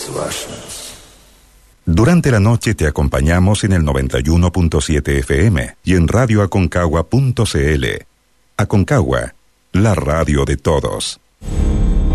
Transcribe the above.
Durante la noche te acompañamos en el 91.7 FM y en radioaconcagua.cl. Aconcagua, la radio de todos.